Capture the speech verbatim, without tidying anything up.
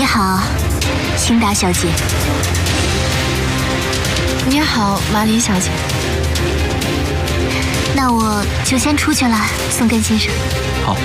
好，辛达小姐。 你好，马里小姐。 那我就先出去了，宋根先生。 好。